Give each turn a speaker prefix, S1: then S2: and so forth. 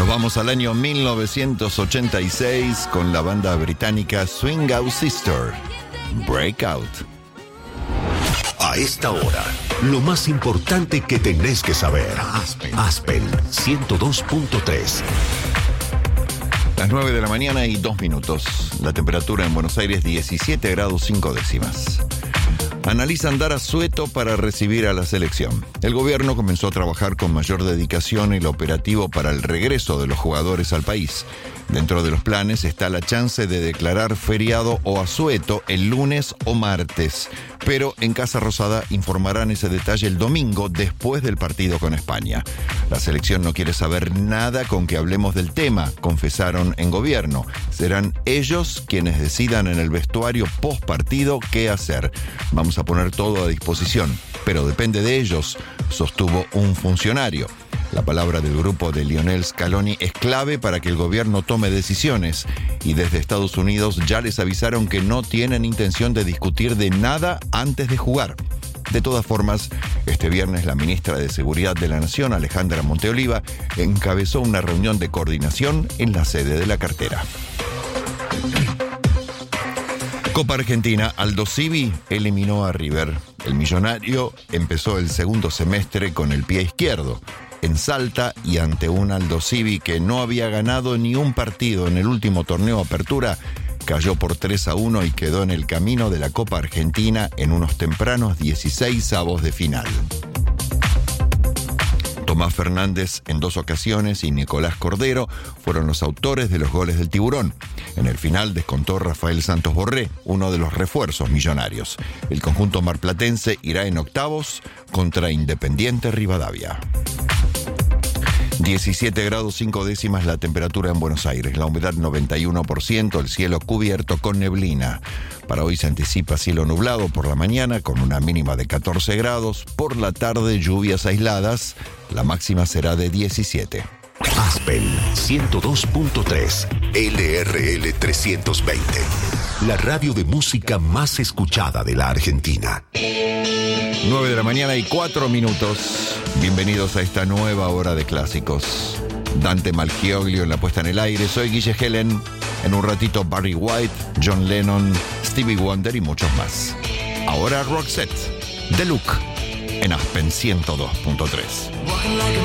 S1: Nos vamos al año 1986 con la banda británica Swing Out Sister, Breakout.
S2: A esta hora, lo más importante que tenés que saber. Aspen 102.3.
S1: Las 9 de la mañana y 2 minutos. La temperatura en Buenos Aires 17 grados 5 décimas. Analizan dar asueto para recibir a la selección. El gobierno comenzó a trabajar con mayor dedicación el operativo para el regreso de los jugadores al país. Dentro de los planes está la chance de declarar feriado o asueto el lunes o martes. Pero en Casa Rosada informarán ese detalle el domingo después del partido con España. La selección no quiere saber nada con que hablemos del tema, confesaron en gobierno. Serán ellos quienes decidan en el vestuario post partido qué hacer. Vamos a poner todo a disposición, pero depende de ellos, sostuvo un funcionario. La palabra del grupo de Lionel Scaloni es clave para que el gobierno tome decisiones y desde Estados Unidos ya les avisaron que no tienen intención de discutir de nada antes de jugar. De todas formas, este viernes la ministra de Seguridad de la Nación, Alejandra Monteoliva, encabezó una reunión de coordinación en la sede de la cartera. Copa Argentina, Aldo Civi eliminó a River. El millonario empezó el segundo semestre con el pie izquierdo. En Salta y ante un Aldo Civi que no había ganado ni un partido en el último torneo Apertura, cayó por 3-1 y quedó en el camino de la Copa Argentina en unos tempranos 16avos de final. Tomás Fernández en 2 ocasiones y Nicolás Cordero fueron los autores de los goles del Tiburón. En el final descontó Rafael Santos Borré, uno de los refuerzos millonarios. El conjunto marplatense irá en octavos contra Independiente Rivadavia. 17 grados 5 décimas la temperatura en Buenos Aires, la humedad 91%, el cielo cubierto con neblina. Para hoy se anticipa cielo nublado por la mañana con una mínima de 14 grados, por la tarde lluvias aisladas, la máxima será de 17.
S2: Aspen 102.3, LRL 320, la radio de música más escuchada de la Argentina.
S1: 9 de la mañana y 4 minutos. Bienvenidos a esta nueva hora de clásicos. Dante Malgioglio en la puesta en el aire. Soy Guille Helen. En un ratito Barry White, John Lennon, Stevie Wonder y muchos más. Ahora Roxette, The Look, en Aspen 102.3.